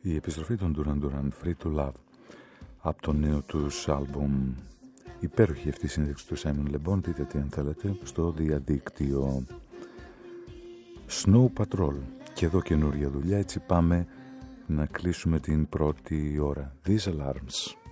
Η επιστροφή των Duran Duran, Free to Love, από το νέο τους άλμπουμ. Υπέροχη αυτή η σύνδεξη του Simon Le Bon, δείτε τι αν θέλετε στο διαδίκτυο. Snow Patrol, και εδώ καινούρια δουλειά, έτσι πάμε να κλείσουμε την πρώτη ώρα. These Alarms.